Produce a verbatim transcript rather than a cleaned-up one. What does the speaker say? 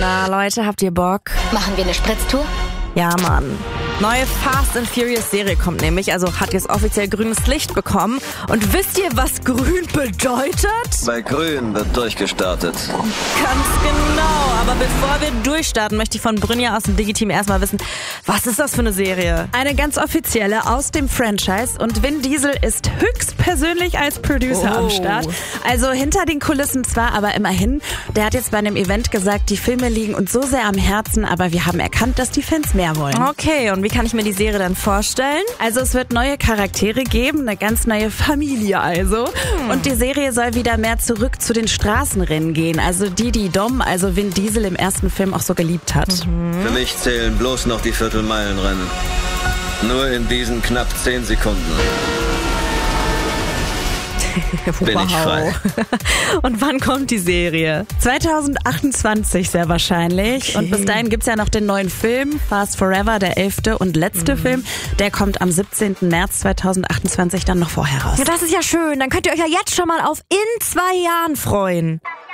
Na Leute, habt ihr Bock? Machen wir eine Spritztour? Ja, Mann. Neue Fast and Furious Serie kommt nämlich, also hat jetzt offiziell grünes Licht bekommen. Und wisst ihr, was grün bedeutet? Bei grün wird durchgestartet. Ganz genau. Aber bevor wir durchstarten, möchte ich von Brynja aus dem Digi-Team erstmal wissen, was ist das für eine Serie? Eine ganz offizielle aus dem Franchise und Vin Diesel ist höchstpersönlich als Producer Oh. am Start. Also hinter den Kulissen zwar, aber immerhin. Der hat jetzt bei einem Event gesagt, die Filme liegen uns so sehr am Herzen, aber wir haben erkannt, dass die Fans mehr wollen. Okay, und wie kann ich mir die Serie dann vorstellen? Also es wird neue Charaktere geben, eine ganz neue Familie also. Hm. Und die Serie soll wieder mehr zurück zu den Straßenrennen gehen. Also die, die Dom, also Vin Diesel im ersten Film auch so geliebt hat. Mhm. Für mich zählen bloß noch die Viertelmeilenrennen. Nur in diesen knapp zehn Sekunden bin ich frei. Und wann kommt die Serie? zwanzig achtundzwanzig sehr wahrscheinlich. Okay. Und bis dahin gibt's ja noch den neuen Film, Fast Forever, der elfte und letzte Mhm. Film. Der kommt am siebzehnten März zweitausendachtundzwanzig dann noch vorher raus. Ja, das ist ja schön. Dann könnt ihr euch ja jetzt schon mal auf in zwei Jahren freuen.